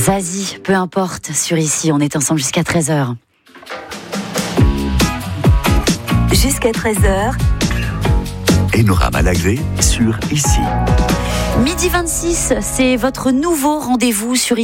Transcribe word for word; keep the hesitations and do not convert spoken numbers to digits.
Zazie, peu importe, sur Ici, on est ensemble jusqu'à treize heures. Jusqu'à treize heures. Enora Malagré sur Ici. Midi vingt-six, c'est votre nouveau rendez-vous sur